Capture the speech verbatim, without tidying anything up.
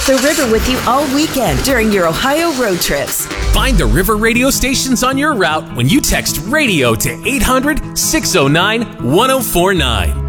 The River with you all weekend during your Ohio road trips. Find the River radio stations on your route when you text radio to eight hundred, six oh nine, one oh four nine.